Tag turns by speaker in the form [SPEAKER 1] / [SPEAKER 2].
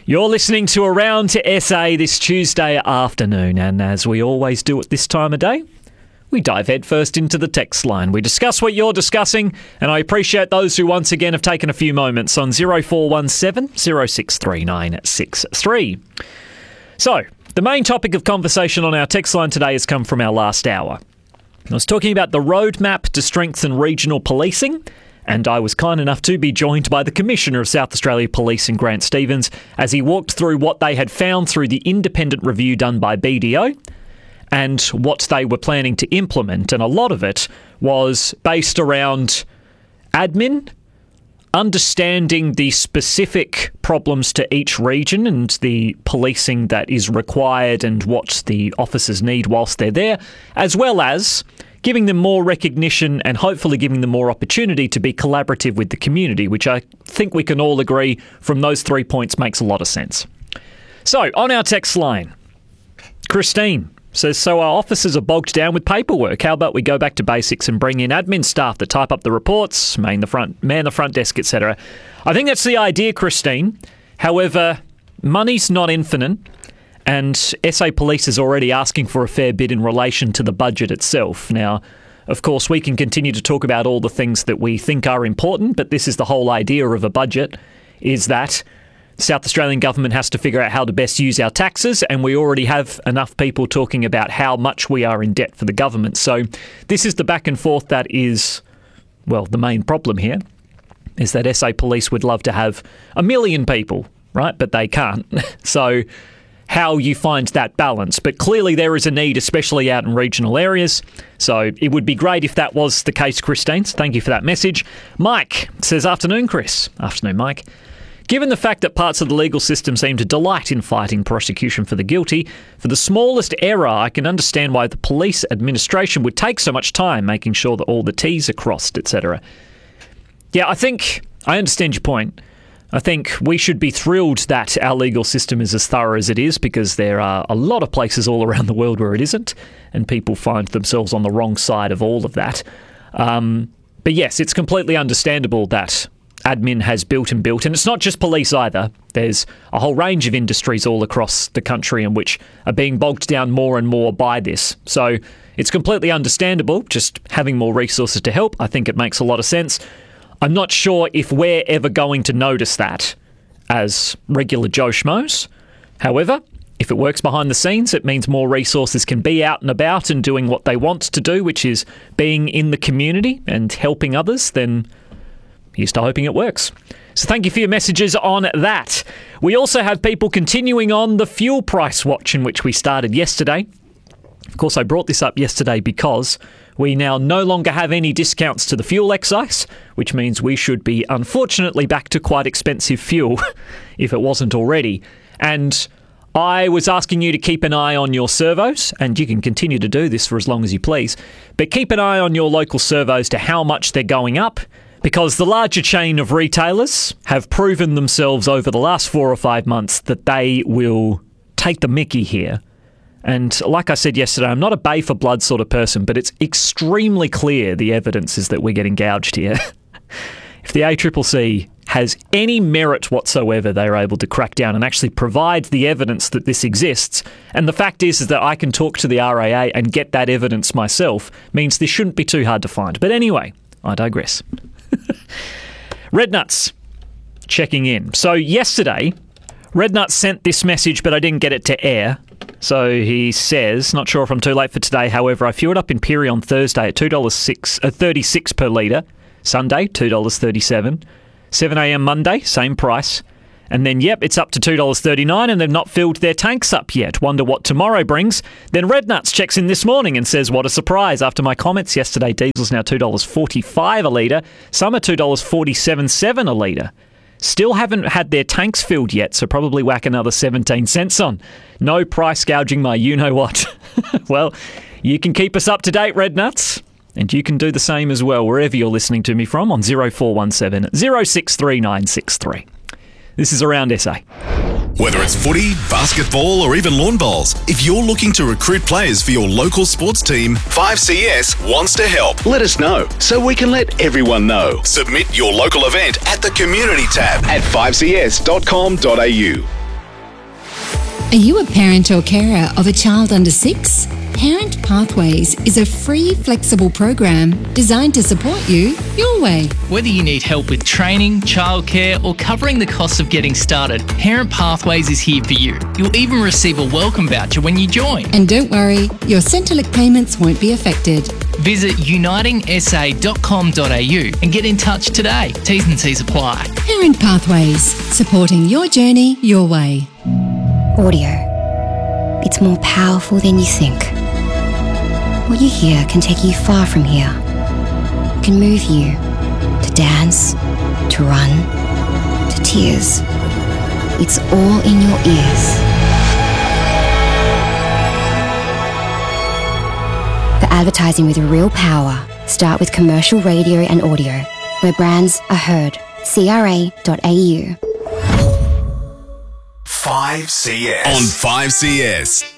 [SPEAKER 1] You're listening to Around to SA this Tuesday afternoon, and as we always do at this time of day, we dive headfirst into the text line. We discuss what you're discussing, and I appreciate those who once again have taken a few moments on 0417 063963. So, the main topic of conversation on our text line today has come from our last hour. I was talking about the roadmap to strengthen regional policing, and I was kind enough to be joined by the Commissioner of South Australia Policing, Grant Stevens, as he walked through what they had found through the independent review done by BDO and what they were planning to implement. And a lot of it was based around admin, understanding the specific problems to each region and the policing that is required and what the officers need whilst they're there, as well as giving them more recognition and hopefully giving them more opportunity to be collaborative with the community, which I think we can all agree from those 3 points makes a lot of sense. So, on our text line, Christine says, so our officers are bogged down with paperwork. How about we go back to basics and bring in admin staff that type up the reports, man the front desk, etc. I think that's the idea, Christine. However, money's not infinite, and SA Police is already asking for a fair bit in relation to the budget itself. Now, of course, we can continue to talk about all the things that we think are important, but this is the whole idea of a budget, is that the South Australian government has to figure out how to best use our taxes, and we already have enough people talking about how much we are in debt for the government. So this is the back and forth that is, well, the main problem here, is that SA Police would love to have 1 million people, right? But they can't. So how you find that balance. But clearly there is a need, especially out in regional areas. So it would be great if that was the case, Christine. So thank you for that message. Mike says, afternoon, Chris. Afternoon, Mike. Given the fact that parts of the legal system seem to delight in fighting prosecution for the guilty, for the smallest error, I can understand why the police administration would take so much time making sure that all the T's are crossed, etc. Yeah, I understand your point. I think we should be thrilled that our legal system is as thorough as it is, because there are a lot of places all around the world where it isn't, and people find themselves on the wrong side of all of that. But yes, it's completely understandable that admin has built, and it's not just police either. There's a whole range of industries all across the country in which are being bogged down more and more by this. So it's completely understandable, just having more resources to help. I think it makes a lot of sense. I'm not sure if we're ever going to notice that as regular Joe Schmoes. However, if it works behind the scenes, it means more resources can be out and about and doing what they want to do, which is being in the community and helping others, then here's to hoping it works. So thank you for your messages on that. We also have people continuing on the fuel price watch in which we started yesterday. Of course, I brought this up yesterday because we now no longer have any discounts to the fuel excise, which means we should be, unfortunately, back to quite expensive fuel, if it wasn't already. And I was asking you to keep an eye on your servos, and you can continue to do this for as long as you please, but keep an eye on your local servos to how much they're going up, because the larger chain of retailers have proven themselves over the last 4 or 5 months that they will take the mickey here. And like I said yesterday, I'm not a bay for blood sort of person, but it's extremely clear the evidence is that we're getting gouged here. If the ACCC has any merit whatsoever, they're able to crack down and actually provide the evidence that this exists. And the fact is that I can talk to the RAA and get that evidence myself, means this shouldn't be too hard to find. But anyway, I digress. Red Nuts checking in. So yesterday, Red Nuts sent this message, but I didn't get it to air. So he says, not sure if I'm too late for today, however, I fueled up in Piri on Thursday at $2.36 per litre, Sunday $2.37, 7am Monday, same price, and then, yep, it's up to $2.39 and they've not filled their tanks up yet. Wonder what tomorrow brings. Then Red Nuts checks in this morning and says, what a surprise. After my comments yesterday, diesel's now $2.45 a litre, some are $2.47.7 a litre. Still haven't had their tanks filled yet, so probably whack another 17 cents on. No price gouging my you-know-what. Well, you can keep us up to date, Red Nuts, and you can do the same as well wherever you're listening to me from on 0417 063963. This is Around SA.
[SPEAKER 2] Whether it's footy, basketball or even lawn bowls, if you're looking to recruit players for your local sports team, 5CS wants to help. Let us know so we can let everyone know. Submit your local event at the Community tab at 5cs.com.au.
[SPEAKER 3] Are you a parent or carer of a child under 6? Parent Pathways is a free, flexible program designed to support you your way.
[SPEAKER 4] Whether you need help with training, childcare, or covering the costs of getting started, Parent Pathways is here for you. You'll even receive a welcome voucher when you join.
[SPEAKER 3] And don't worry, your Centrelink payments won't be affected.
[SPEAKER 4] Visit unitingsa.com.au and get in touch today. T's and C's apply.
[SPEAKER 3] Parent Pathways, supporting your journey your way.
[SPEAKER 5] Audio. It's more powerful than you think. What you hear can take you far from here. It can move you to dance, to run, to tears. It's all in your ears. For advertising with real power, start with commercial radio and audio, where brands are heard. CRA.au.
[SPEAKER 2] 5CS. On 5CS.